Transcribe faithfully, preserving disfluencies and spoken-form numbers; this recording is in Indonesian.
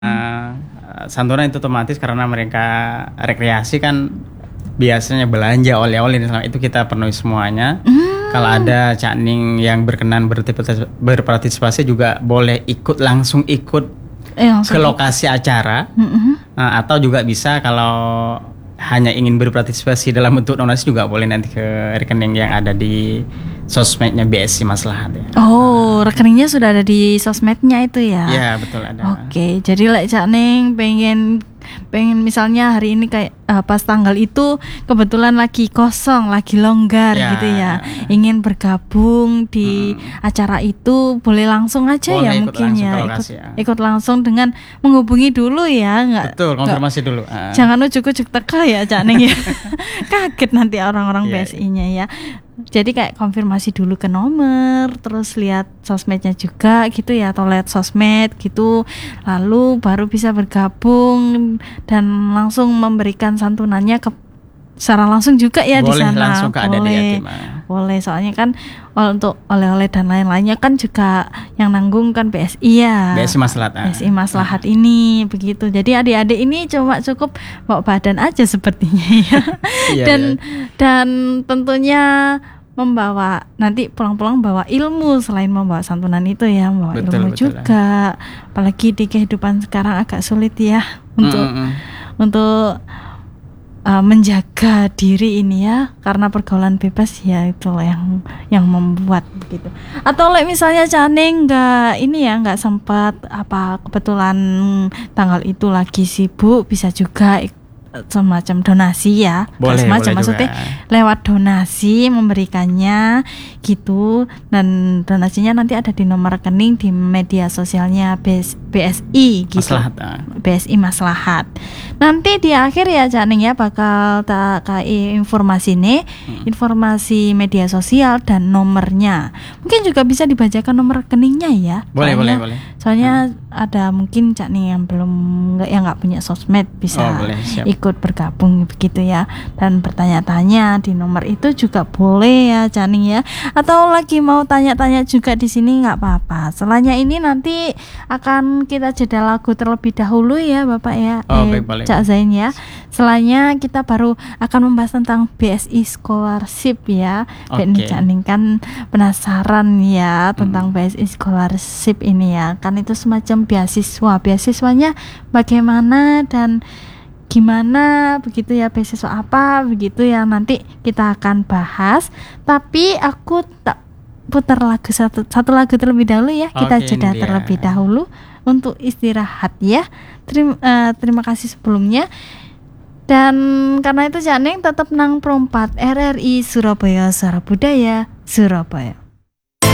Eee, santunan itu otomatis karena mereka rekreasi kan biasanya belanja oleh-oleh itu kita penuhi semuanya. Mmm. Kalau ada cakning yang berkenan bertipetes berpartisipasi juga boleh ikut langsung ikut Eh, langsung ke ikut. lokasi acara. Mhm. Eee, atau juga bisa kalau hanya ingin berpartisipasi dalam bentuk donasi juga boleh nanti ke rekening yang ada di sosmednya B S I Maslahat ya. Oh, rekeningnya sudah ada di sosmednya itu ya? Iya betul ada. Oke, jadi lek Cak Ning pengen pengen misalnya hari ini kayak uh, pas tanggal itu kebetulan lagi kosong, lagi longgar Ya. gitu ya, ingin bergabung di Hmm. acara itu boleh langsung aja Boleh ya ikut mungkin langsung ya ke ikut lokasi ya. ikut langsung dengan menghubungi dulu ya, nggak Betul, nggak- konfirmasi dulu. Heeh. jangan ujuk-ujuk teka ya Cak Ning ya. Kaget nanti orang-orang Iya, B S I-nya ya. Jadi kayak konfirmasi dulu ke nomor, terus lihat sosmednya juga gitu ya, atau lihat sosmed gitu, lalu baru bisa bergabung dan langsung memberikan santunannya ke secara langsung juga ya di Boleh sana. langsung ke adik boleh, yatim. ah. boleh soalnya kan oh, untuk oleh-oleh dan lain-lainnya kan juga yang nanggung kan B S I ya. B S I Maslahat. ah. B S I Maslahat ini begitu. Jadi adik-adik ini cuma cukup bawa badan aja sepertinya ya. Iya, dan iya. dan tentunya membawa nanti pulang-pulang bawa ilmu selain membawa santunan itu ya, membawa Betul, ilmu betul, juga. Apalagi di kehidupan sekarang agak sulit ya untuk Mm, mm, mm. untuk uh, menjaga diri ini ya, karena pergaulan bebas ya itu yang yang membuat begitu. Atau like misalnya Cak Ning nggak ini ya nggak sempat apa kebetulan tanggal itu lagi sibuk, bisa juga ik- semacam donasi ya. Nggak Boleh, semacam boleh maksudnya juga. lewat donasi memberikannya gitu, dan donasinya nanti ada di nomor rekening di media sosialnya B S B S I gitu. Maslahat. ah. B S I Maslahat. Nanti di akhir ya Cak Ning ya bakal tak kai informasi nih, Hmm. informasi media sosial dan nomornya. Mungkin juga bisa dibacakan nomor rekeningnya ya. Boleh, Soalnya- boleh, boleh. Soalnya ada mungkin Cak Ning yang belum nggak yang nggak punya sosmed bisa Oh, boleh, siap. ikut bergabung begitu ya, dan bertanya-tanya di nomor itu juga boleh ya Cak Ning ya. Atau lagi mau tanya-tanya juga di sini nggak apa-apa. Setelahnya ini nanti akan kita jeda lagu terlebih dahulu ya Bapak ya. Oh, baik, boleh. Cak Zain ya. Setelahnya kita baru akan membahas tentang B S I Scholarship ya. Dan Oke. Cak Ning kan penasaran ya tentang Hmm. B S I Scholarship ini ya. Kan itu semacam beasiswa. Beasiswanya bagaimana dan gimana begitu ya, beasiswa apa begitu ya, nanti kita akan bahas. Tapi aku tak putar lagu satu satu lagu terlebih dahulu ya. Kita Oke, jeda ini dia. terlebih dahulu untuk istirahat ya. Terima eh, terima kasih sebelumnya. Dan karena itu Cak Ning tetap nang perempat R R I Surabaya, Suara Budaya Surabaya.